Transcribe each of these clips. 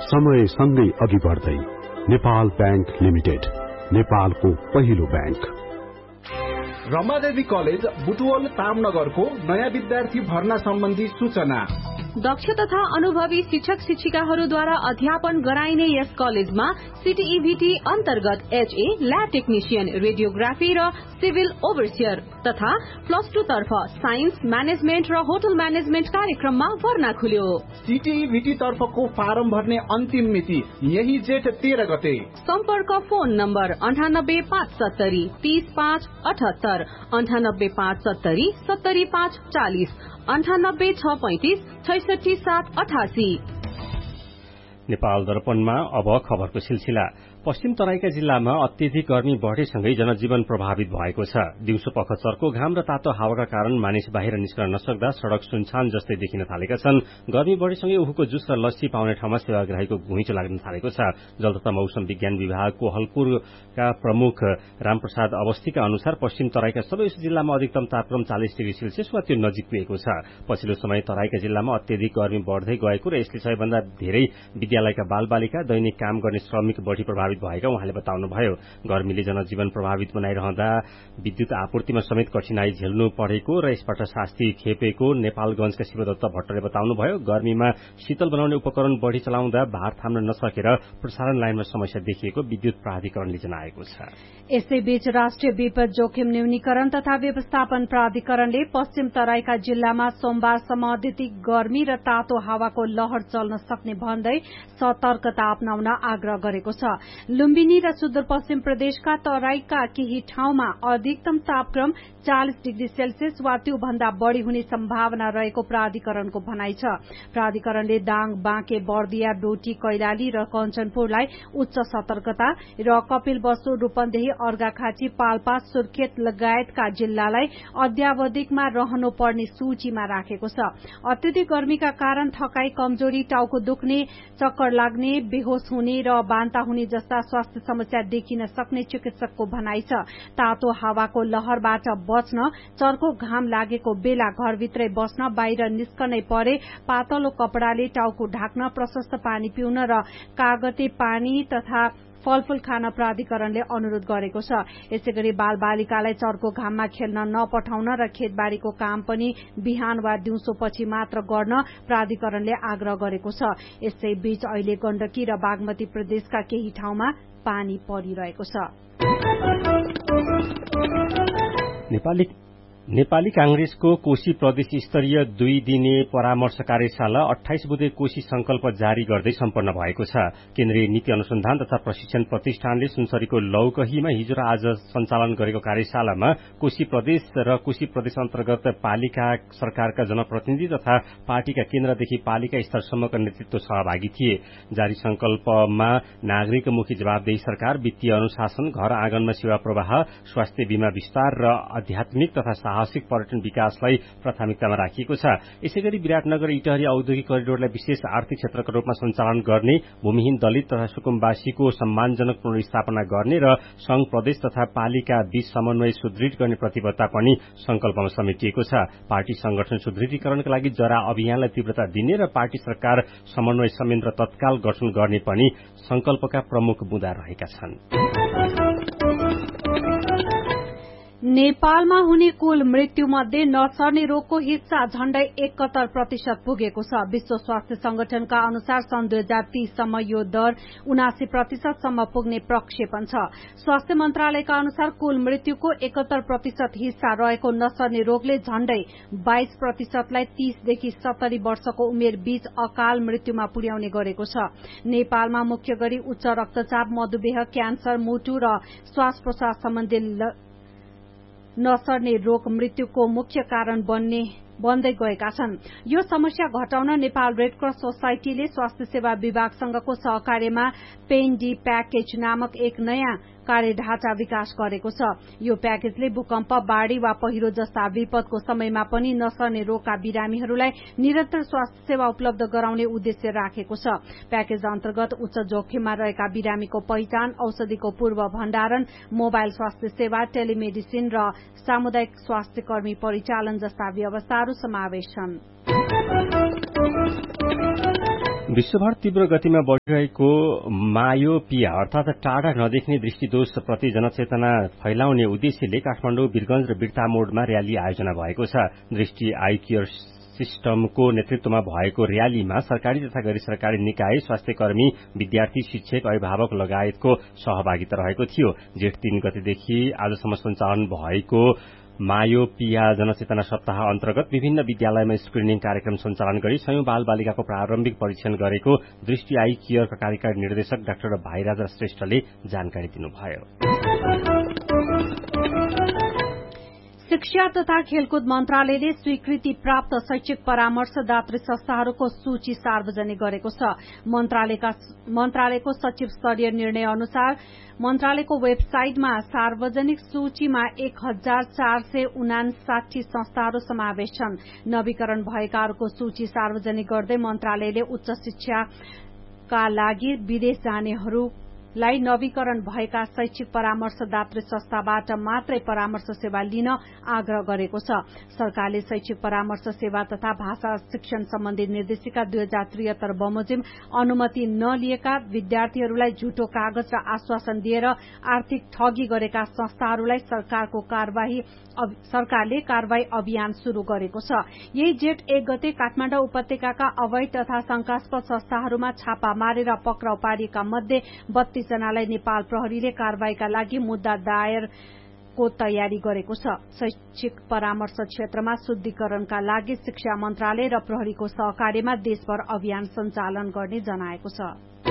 समयसँगै अघि बढ्दै नेपाल बैंक लिमिटेड, नेपालको पहिलो बैंक। रमादेवी कलेज बुटवल तामनगरको नयाँ विद्यार्थी भर्ना सम्बन्धी सूचना। दक्ष तथा अनुभवी शिक्षक शिक्षिकाहरूद्वारा अध्यापन गराइने यस कलेजमा सीटीईभीटी अन्तर्गत एचए, ल्याब टेक्निशियन, रेडियोग्राफी र सिभिल ओभरसियर तथा +2 तर्फ साइन्स, म्यानेजमेन्ट र होटल म्यानेजमेन्ट कार्यक्रममा भर्ना खुल्यो। सीटीईभीटी तर्फको फारम भर्ने अन्तिम मिति यही जेठ 13 गते। सम्पर्क फोन नम्बर 9857 30578, 9857 70540, 9865 66788। नेपाल दर्पणमा अब खबरको सिलसिला। पश्चिम तराईका जिल्लामा अत्यधिक गर्मी बढेसँगै जनजीवन प्रभावित भएको छ। दिउँसो पख चर्को घाम र तातो हावाका कारण मानिस बाहिर निस्कन नसक्दा सड़क सुनसान जस्तै देखिन थालेका छन्। गर्मी बढेसँगै उखुको जुस र लस्सी पाउने ठाउँमा सेवाग्राहीको घुइँचो लाग्न थालेको छ। जल तथा मौसम विज्ञान विभागको हलपुरका प्रमुख रामप्रसाद अवस्थीका अनुसार पश्चिम तराईका सबै जिल्लामा अधिकतम तापक्रम 40 डिग्री सेल्सियस वा त्यो नजिक पुगेको छ। पछिल्लो समय तराईका जिल्लामा अत्यधिक गर्मी बढ्दै गएको र यसले सबैभन्दा धेरै विद्यालयका बालबालिका, दैनिक काम गर्ने श्रमिक बढ़ी प्रभावित भएका उहाँले बताउनुभयो। गर्मीले जनजीवन प्रभावित बनाइरहँदा विद्युत आपूर्तिमा समेत कठिनाई झेल्नु परेको र यसबाट शास्ति खेपेको नेपालगंजका शिवदत्त भट्टले बताउनुभयो। गर्मीमा शीतल बनाउने उपकरण बढ़ी चलाउँदा भार थाम्न नसकेर प्रसारण लाइनमा समस्या देखिएको विद्युत प्राधिकरणले जनाएको छ। यसैबीच राष्ट्रिय विपद जोखिम न्यूनीकरण तथा व्यवस्थापन प्राधिकरणले पश्चिम तराईका जिल्लामा सोमबारसम्म अत्यधिक गर्मी र तातो हावाको लहर चल्न सक्ने भन्दै सतर्कता अपनाउन आग्रह गरेको छ। लुम्बिनी र सुदूरपश्चिम प्रदेशका तराईका केही ठाउँमा अधिकतम तापक्रम 40 डिग्री सेल्सियस वा त्यो भन्दा बढ़ी हुने सम्भावना रहेको प्राधिकरणको भनाइ छ। प्राधिकरणले दाङ, बाँके, बर्दिया, डोटी, कैलाली र कञ्चनपुरलाई उच्च सतर्कता र कपिलवस्तु, रूपन्देही, अर्घाखाँची, पाल्पा, सुर्खेत लगायतका जिल्लालाई अद्यावधिकमा रहनुपर्ने सूचीमा राखेको छ। अत्यधिक गर्मीका कारण थकाई, कमजोरी, टाउको दुख्ने, चक्कर लाग्ने, बेहोस हुने र बान्ता हुने जस्ता स्वास्थ्य समस्या देखिन सक्ने चिकित्सकको भनाइ छ। तातो हावाको लहरबाट बच्न चर्को घाम लागेको बेला घरभित्रै बस्न, बाहिर निस्कनै परे पातलो कपडाले टाउको ढाक्न, प्रशस्त पानी पिउन र कागते पानी तथा फलफूल खान प्राधिकरणले अनुरोध गरेको छ। यसैगरी बालबालिकालाई चर्को घाममा खेल्न नपठाउन र खेतबारीको काम पनि बिहान वा दिउँसोपछि मात्र गर्न प्राधिकरणले आग्रह गरेको छ। यसैबीच अहिले गण्डकी र बागमती प्रदेशका केही ठाउँमा पानी परिरहेको छ। नेपाली कांग्रेसको कोशी प्रदेश स्तरीय 2 दिने परामर्श कार्यशाला 28 बुधे कोशी संकल्प जारी गर्दै सम्पन्न भएको छ। केन्द्रीय नीति अनुसन्धान तथा प्रशिक्षण प्रतिष्ठानले सुनसरीको लौकहीमा हिजो र आज सञ्चालन गरेको कार्यशालामा कोशी प्रदेश र कोशी प्रदेश अन्तर्गत पालिका सरकारका जनप्रतिनिधि तथा पार्टीका केन्द्रदेखि पालिका स्तरसम्मका नेतृत्व सहभागी थिए। जारी संकल्पमा नागरिकमुखी जवाबदेही सरकार, वित्तीय अनुशासन, घर आँगनमा सेवा प्रवाह, स्वास्थ्य बीमा विस्तार र आध्यात्मिक तथा साहसिक पर्यटन विकासलाई प्राथमिकतामा राखिएको छ। यसैगरी विराटनगर इटहरी औद्योगिक करिडोरलाई विशेष आर्थिक क्षेत्रका रूपमा सञ्चालन गर्ने, भूमिहीन दलित तथा सुकुम्बासीको सम्मानजनक पुनर्स्थापना गर्ने र संघ, प्रदेश तथा पालिका बीच समन्वय सुदृढ गर्ने प्रतिबद्धता पनि संकल्पमा समेटिएको छ। पार्टी संगठन सुदृढीकरणका लागि जरा अभियानलाई तीव्रता दिने र पार्टी सरकार समन्वय संयन्त्र तत्काल गठन गर्ने पनि संकल्पका प्रमुख बुँदा रहेका छन्। नेपालमा हुने कुल मृत्यु मध्ये नसर्ने रोगको हिस्सा झण्डै 71% पुगेको छ। विश्व स्वास्थ्य संगठनका अनुसार सन् 2030 सम्म यो दर 79% सम्म पुग्ने प्रक्षेपण छ। स्वास्थ्य मन्त्रालयका अनुसार कुल मृत्युको 71% हिस्सा रहेको नसर्ने रोगले झण्डै 22% लाई 30 देखि 70 वर्षको उमेर बीच अकाल मृत्युमा पुर्याउने गरेको छ। नेपालमा मुख्य गरी उच्च रक्तचाप, मधुमेह, क्यान्सर, मुटु र श्वास प्रश्वास सम्बन्धी नसर्ने रोग मृत्युको मुख्य कारण बन्दै गएका छन्। यो समस्या घटाउन नेपाल रेडक्रस सोसाइटीले स्वास्थ्य सेवा विभागसँगको सहकार्यमा पेन डी प्याकेज नामक एक नयाँ कार्यढाँचा विकास गरेको छ। यो प्याकेजले भूकम्प, बाढ़ी वा पहिरो जस्ता विपदको समयमा पनि नसर्ने रोगका बिरामीहरूलाई निरन्तर स्वास्थ्य सेवा उपलब्ध गराउने उद्देश्य राखेको छ। प्याकेज अन्तर्गत उच्च जोखिममा रहेका बिरामीको पहिचान, औषधिको पूर्व भण्डारण, मोबाइल स्वास्थ्य सेवा, टेलिमेडिसिन र सामुदायिक स्वास्थ्य कर्मी परिचालन जस्ता व्यवस्थाहरू समावेश छन्। विश्वभर तीव्र गतिमा बढ़िरहेको मायोपिया अर्थात टाढा नदेख्ने दृष्टिदोष प्रति जनचेतना फैलाउने उद्देश्यले काठमाडौँ वीरगंज र बिर्तामोडमा र्याली आयोजना भएको छ। दृष्टि आई केयर सिस्टमको नेतृत्वमा भएको र्यालीमा सरकारी तथा गैर सरकारी निकाय, स्वास्थ्य कर्मी, विद्यार्थी, शिक्षक, अभिभावक लगायतको सहभागिता रहेको थियो। जेठ 3 गतेदेखि आजसम्म सञ्चालन भएको मायोपिया जनचेतना सप्ताह अन्तर्गत विभिन्न विद्यालयमा स्क्रिनिङ कार्यक्रम सञ्चालन गरी 100 बाल बालिकाको प्रारम्भिक परीक्षण गरेको दृष्टि आई केयरका कार्यकारी निर्देशक डाक्टर भाइराज श्रेष्ठले जानकारी दिनुभयो। शिक्षा तथा खेलकुद मन्त्रालयले स्वीकृति प्राप्त शैक्षिक परामर्शदात्री संस्थाहरूको सूची सार्वजनिक गरेको छ। मन्त्रालयको सचिव स्तरीय निर्णय अनुसार मन्त्रालयको वेबसाइटमा सार्वजनिक सूचीमा 1459 संस्थाहरू समावेश छन्। नवीकरण भएकाहरूको सूची सार्वजनिक गर्दै मन्त्रालयले उच्च शिक्षाका लागि विदेश जानेहरूलाई नवीकरण भएका शैक्षिक परामर्शदात्री संस्थाबाट मात्रै परामर्श सेवा लिन आग्रह गरेको छ। सरकारले शैक्षिक परामर्श सेवा तथा भाषा शिक्षण सम्बन्धी निर्देशिका 2073 बमोजिम अनुमति नलिएका विद्यार्थीहरूलाई झुटो कागज र आश्वासन दिएर आर्थिक ठगी गरेका संस्थाहरूलाई सरकारले कारवाही अभियान शुरू गरेको छ। यही जेठ 1 गते काठमाडौँ उपत्यकाका अवैध तथा शंकास्पद संस्थाहरूमा छापा मारेर पक्राउ पारिएका मध्ये 32 जनालाई नेपाल प्रहरीले कारवाहीका लागि मुद्दा दायरको तयारी गरेको छ। शैक्षिक परामर्श क्षेत्रमा शुद्धिकरणका लागि शिक्षा मन्त्रालय र प्रहरीको सहकार्यमा देशभर अभियान सञ्चालन गर्ने जनाएको छ।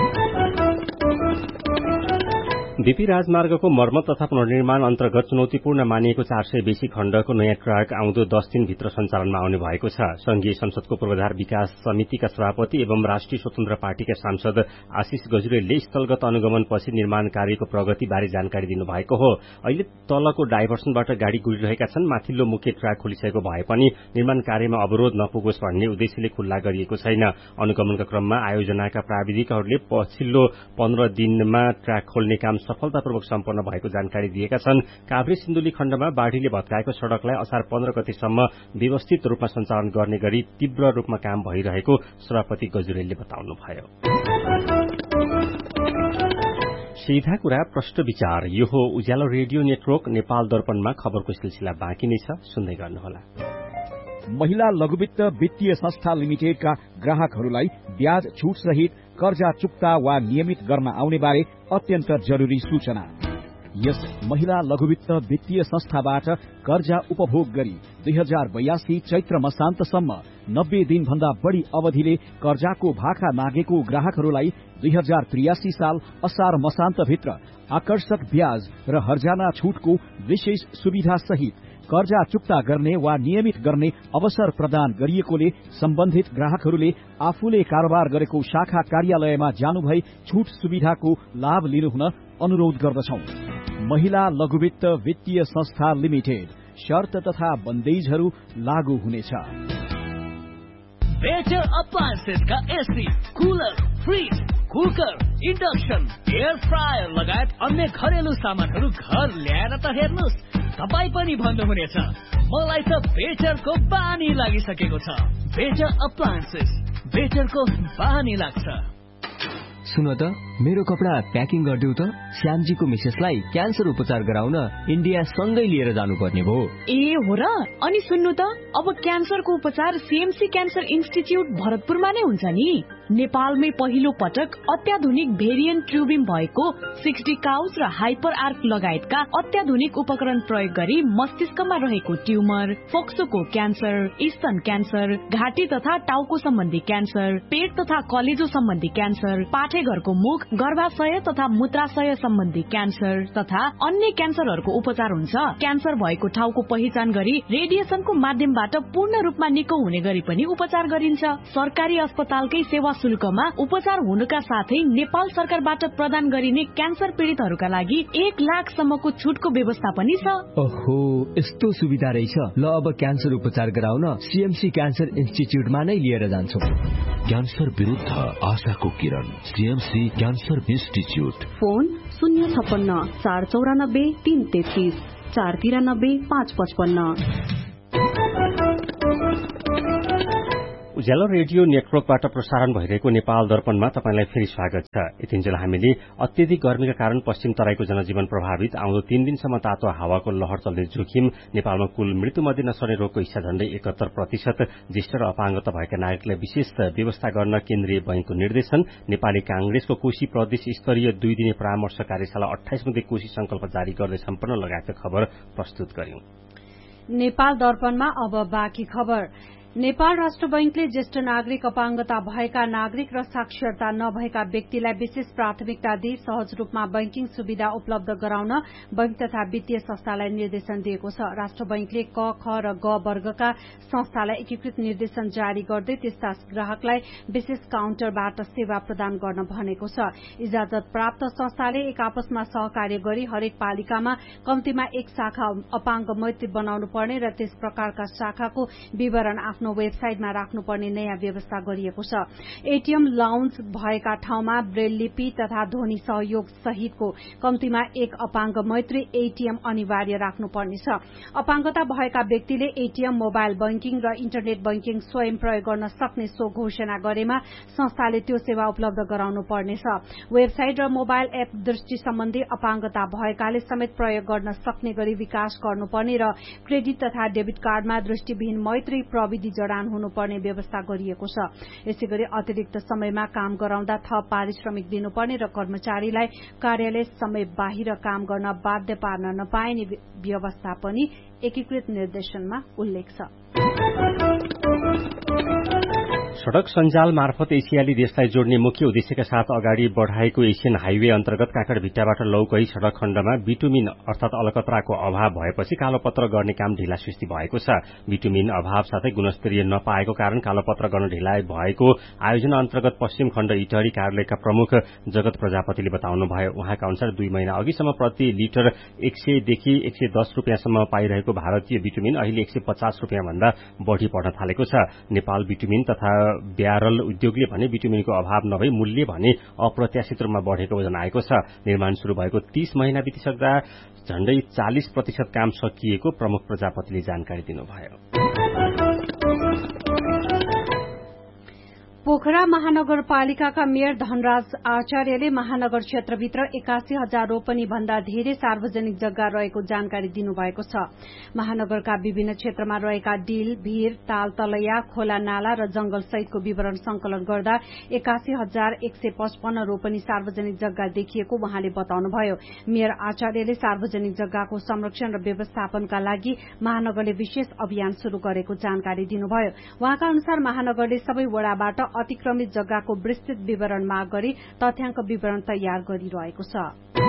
बीपी राजमार्गको मर्मत तथा पुनर्निर्माण अन्तर्गत चुनौतीपूर्ण मानिएको 400 बेसी खण्डको नयाँ ट्र्याक आउँदो 10 दिनभित्र सञ्चालनमा आउने भएको छ। संघीय संसदको पूर्वाधार विकास समितिका सभापति एवं राष्ट्रिय स्वतन्त्र पार्टीका सांसद आशिष गजुरेलले स्थलगत अनुगमनपछि निर्माण कार्यको प्रगतिबारे जानकारी दिनुभएको हो। अहिले तलको डाइभर्सनबाट गाड़ी गुडिरहेका छन्। माथिल्लो मुख्य ट्र्याक खोलिसकेको भए पनि निर्माण कार्यमा अवरोध नपुगोस् भन्ने उद्देश्यले खुल्ला गरिएको छैन। अनुगमनका क्रममा आयोजनाका प्राविधिकहरूले पछिल्लो 15 दिनमा ट्र्याक खोल्ने काम सफलतापूर्वक सम्पन्न भएको जानकारी दिएका छन्। काभ्रे सिन्धुली खण्डमा बाढ़ीले भत्काएको सड़कलाई असार 15 गतेसम्म व्यवस्थित रूपमा सञ्चालन गर्ने गरी तीव्र रूपमा काम भइरहेको सभापति गजुरेलले बताउनुभयो। सीधा कुरा प्रश्न विचार, यो हो उज्यालो रेडियो नेटवर्क नेपाल दर्पणमा खबरको सिलसिला बाँकी नै छ, सुन्दै गर्नुहोला। महिला लघुवित्त वित्तीय संस्था लिमिटेडका ग्राहकहरूलाई ब्याज छूट सहित कर्जा चुक्ता वा नियमित गर्न आउने बारे अत्यन्त जरुरी सूचना। यस महिला लघुवित्त वित्तीय संस्थाबाट कर्जा उपभोग गरी 2082 चैत्र मसान्तसम्म 90 दिनभन्दा बढ़ी अवधिले कर्जाको भाका मागेको ग्राहकहरूलाई 2083 साल असार मसान्तभित्र आकर्षक ब्याज र हर्जाना छूटको विशेष सुविधा सहित कर्जा चुक्ता गर्ने वा नियमित गर्ने अवसर प्रदान गरिएकोले सम्बन्धित ग्राहकहरूले आफूले कारोबार गरेको शाखा कार्यालयमा जानुभई छूट सुविधाको लाभ लिनुहुन अनुरोध गर्दछौं। महिला लघुवित्त वित्तीय संस्था लिमिटेड, शर्त तथा बन्देजहरू लागू हुनेछ। Better अप्लायन्सेसका AC, cooler, fridge, cooker, induction, air fryer लगायत अन्य घरेलु सामानहरू घर ल्याएर त हेर्नुहोस्, तपाईँ पनि भन्नुहुनेछ मलाई त बेटरको बानी लागिसकेको छ। बेटर अप्लायन्सेस, बेटरको बानी लाग्छ। सुन त, मेरो कपडा प्याकिङ गरिदेऊ त। श्यामजीको मिसेसलाई क्यान्सर उपचार गराउन इन्डिया सँगै लिएर जानुपर्ने भयो। ए हो र? अनि सुन्नु त, अब क्यान्सरको उपचार सीएमसी क्यान्सर इन्स्टिच्युट भरतपुरमा नै हुन्छ नि। नेपालमै पहिलो पटक अत्याधुनिक भेरिएन्ट ट्युबिम भएको 60 काउस र हाइपर आर्क लगायतका अत्याधुनिक उपकरण प्रयोग गरी मस्तिष्कमा रहेको ट्युमर, फोक्सोको क्यान्सर, स्तन क्यान्सर, घाँटी तथा टाउको सम्बन्धी क्यान्सर, पेट तथा कलेजो सम्बन्धी क्यान्सर, पाठेघरको मुख, गर्भाशय तथा मूत्राशय सम्बन्धी क्यान्सर तथा अन्य क्यान्सरहरूको उपचार हुन्छ। क्यान्सर भएको ठाउँको पहिचान गरी रेडिएसनको माध्यमबाट पूर्ण रूपमा निको हुने गरी पनि उपचार गरिन्छ। सरकारी अस्पतालकै सेवा शुल्कमा उपचार हुनुका साथै नेपाल सरकारबाट प्रदान गरिने क्यान्सर पीड़ितहरूका लागि 1 लाखसम्मको छुटको व्यवस्था पनि छ। ओहो, यस्तो सुविधा रहेछ। ल, अब क्यान्सर उपचार गराउन सीएमसी क्यान्सर इन्स्टिच्युटमा नै लिएर जान्छौं। क्यान्सर विरुद्ध आशाको किरण, सीएमसी क्यान्सर इन्स्टिच्युट। फोन 056 494 333 493 555। उज्यालो रेडियो नेटवर्कबाट प्रसारण भइरहेको नेपाल दर्पणमा तपाईंलाई फेरि स्वागत छ। यतिन्जेल हामीले अत्यधिक गर्मीका कारण पश्चिम तराईको जनजीवन प्रभावित, आउँदो 3 दिनसम्म तातो हावाको लहर चल्ने जोखिम, नेपालमा कुल मृत्युमध्ये नसर्ने रोगको हिस्सा झण्डै 71%, ज्येष्ठ र अपाङ्गता भएका नागरिकलाई विशेष व्यवस्था गर्न केन्द्रीय बैंकको निर्देशन, नेपाली कांग्रेसको कोशी प्रदेश स्तरीय 2 दिने परामर्श कार्यशाला 28 मध्ये कोशी संकल्प जारी गर्दै सम्पन्न लगायतका खबर प्रस्तुत गर्यौं। नेपाल दर्पणमा अब बाँकी खबर। नेपाल राष्ट्र बैंकले ज्येष्ठ नागरिक, अपाङ्गता भएका नागरिक र साक्षरता नभएका व्यक्तिलाई विशेष प्राथमिकता दिई सहज रूपमा बैंकिङ सुविधा उपलब्ध गराउन बैंक तथा वित्तीय संस्थालाई निर्देशन दिएको छ। राष्ट्र बैंकले क, ख र ग वर्गका संस्थालाई एकीकृत निर्देशन जारी गर्दै त्यस्ता ग्राहकलाई विशेष काउन्टरबाट सेवा प्रदान गर्न भनेको छ। इजाजत प्राप्त संस्थाले एक आपसमा सहकार्य गरी हरेक पालिकामा कम्तीमा एक शाखा अपाङ्ग मैत्री बनाउनु पर्ने र त्यस प्रकारका शाखाको विवरण आफ्नो वेबसाइटमा राख्नुपर्ने नयाँ व्यवस्था गरिएको छ। एटीएम लाउन्ज भएका ठाउँमा ब्रेल लिपि तथा ध्वनि सहयोग सहितको कम्तीमा एक अपाङ्ग मैत्री एटीएम अनिवार्य राख्नुपर्नेछ। अपाङ्गता भएका व्यक्तिले एटीएम, मोबाइल बैंकिङ र इन्टरनेट बैंकिङ स्वयं प्रयोग गर्न सक्ने सो घोषणा गरेमा संस्थाले त्यो सेवा उपलब्ध गराउनु पर्नेछ। वेबसाइट र मोबाइल एप दृष्टि सम्बन्धी अपाङ्गता भएकाले समेत प्रयोग गर्न सक्ने गरी विकास गर्नुपर्ने र क्रेडिट तथा डेबिट कार्डमा दृष्टिविहीन मैत्री प्रविधि जडान हुनुपर्ने व्यवस्था गरिएको छ। यसैगरी अतिरिक्त समयमा काम गराउँदा थप पारिश्रमिक दिनुपर्ने र कर्मचारीलाई कार्यालय समय बाहिर काम गर्न बाध्य पार्न नपाइने व्यवस्था पनि एकीकृत निर्देशनमा उल्लेख छ। सड़क सञ्जाल मार्फत एसियाली देशलाई जोड्ने मुख्य उद्देश्यका साथ अगाडि बढ़ाएको एशियन हाइवे अन्तर्गत काँकड़भिट्टाबाट लौकही सड़क खण्डमा बिटुमिन अर्थात अलकत्राको अभाव भएपछि कालोपत्र गर्ने काम ढिलासुस्ती भएको छ। बिटुमिन अभाव साथै गुणस्तरीय नपाएको कारण कालोपत्र गर्न ढिलाइ भएको आयोजना अन्तर्गत पश्चिम खण्ड इटहरी कार्यालयका प्रमुख जगत प्रजापतिले बताउनुभयो। उहाँका अनुसार 2 महिना अघिसम्म प्रति लिटर 100 देखि 110 रुपियाँसम्म पाइरहेको भारतीय बिटुमिन अहिले 150 रुपियाँ भन्दा बढ़ी पर्न थालेको छ। नेपाल बिटुमिन तथा ब्यारल उद्योगले भने बिटुमिनको अभाव नभई मूल्य भने अप्रत्याशित रूपमा बढ़ेको जनाएको छ। निर्माण शुरू भएको 30 महिना बितिसक्दा झण्डै 40% काम सकिएको प्रमुख प्रजापतिले जानकारी दिनुभयो। पोखरा महानगरपालिकाका मेयर धनराज आचार्यले महानगर क्षेत्रभित्र 81,000 रोपनी भन्दा धेरै सार्वजनिक जग्गा रहेको जानकारी दिनुभएको छ। महानगरका विभिन्न क्षेत्रमा रहेका डिल, भीर, ताल तलैया, खोला नाला र जंगल सहितको विवरण संकलन गर्दा 81,155 रोपनी सार्वजनिक जग्गा देखिएको उहाँले बताउनुभयो। मेयर आचार्यले सार्वजनिक जग्गाको संरक्षण र व्यवस्थापनका लागि महानगरले विशेष अभियान शुरू गरेको जानकारी दिनुभयो। उहाँका अनुसार महानगरले सबै वडाबाट अतिक्रमित जग्गाको विस्तृत विवरण माग गरी तथ्याङ्क विवरण तयार गरिरहेको छ।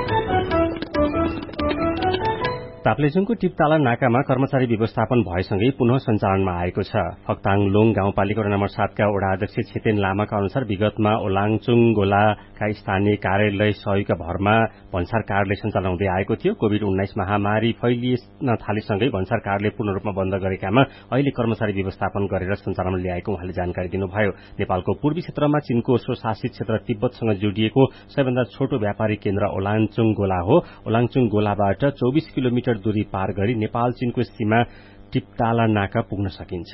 ताप्लेजुङको टिपताला नाकामा कर्मचारी व्यवस्थापन भएसँगै पुनः सञ्चालनमा आएको छ। फक्ताङ लोङ गाउँपालिका वडा नम्बर 7 का वडा अध्यक्ष छेतेन लामाका अनुसार विगतमा ओलाङचुङ गोलाका स्थानीय कार्यालय सहयोगका भरमा भन्सार कार्यालय सञ्चालन हुँदै आएको थियो। कोभिड-19 महामारी फैलिन थालेसँगै भन्सार कार्यालय पूर्ण रूपमा बन्द गरेकामा अहिले कर्मचारी व्यवस्थापन गरेर सञ्चालनमा ल्याएको उहाँले जानकारी दिनुभयो। नेपालको पूर्वी क्षेत्रमा चीनको स्वशासित क्षेत्र तिब्बतसँग जोडिएको सबैभन्दा छोटो व्यापारिक केन्द्र ओलाङचुङ गोला हो। ओलाङचुङ गोलाबाट 24 किलोमिटर दूरी पार गरी नेपाल चीनको सीमा टिपताला नाका पुग्न सकिन्छ।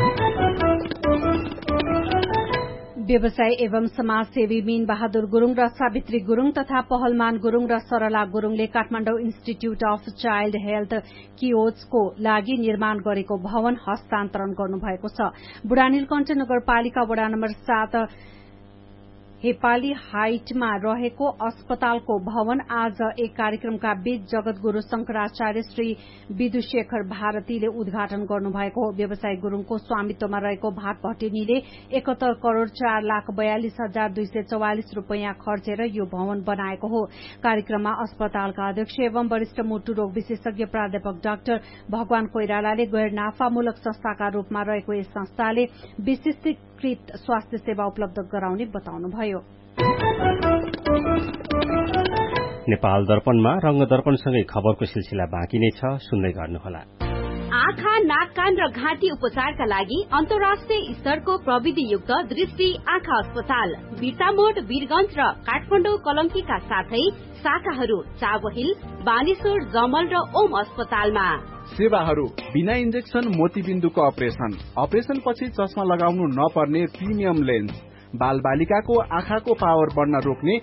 व्यवसाय एवं समाजसेवी मीन बहादुर गुरूङ र सावित्री गुरूङ तथा पहलमान गुरूङ र सरला गुरूङले Kathmandu institute of child health किओस्को लागि निर्माण गरेको भवन हस्तान्तरण गर्नुभएको छ। बुढानीलकण्ठ नगरपालिका वडा नम्बर 7 हेपाली हाइटमा रहेको अस्पतालको भवन आज एक कार्यक्रमका बीच जगतगुरू शंकराचार्य श्री विदुशेखर भारतीले उद्घाटन गर्नुभएको हो। व्यवसायी गुरूङको स्वामित्वमा रहेको भाट भट्टिनीले 71 करोड़ 4,42,244 रूपियाँ खर्चेर यो भवन बनाएको हो। कार्यक्रममा अस्पतालका अध्यक्ष एवं वरिष्ठ मुटु रोग विशेषज्ञ प्राध्यापक डाक्टर भगवान कोइरालाले गैर नाफामूलक संस्थाका रूपमा रहेको यस संस्थाले विशिष्टीकृत स्वास्थ्य सेवा उपलब्ध गराउने बताउनुभयो। नेपाल दर्पणमा रंग दर्पणसँगै खबरको सिलसिला बाँकी नै छ, सुन्दै गर्नुहोला। आँखा, नाक, कान र घाँटी उपचारका लागि अन्तर्राष्ट्रिय स्तरको प्रविधियुक्त दृष्टि आँखा अस्पताल बिर्तामोड, वीरगंज र काठमाडौँ कलंकीका साथै शाखाहरू चाबहिल, बानेश्वर, जमल र ओम अस्पतालमा। सेवाहरू बिना इन्जेक्सन मोतीबिन्दुको अपरेसन पछि चस्मा लगाउनु नपर्ने प्रिमियम लेन्स, बालबालिकाको आँखाको पावर बढ्न रोक्ने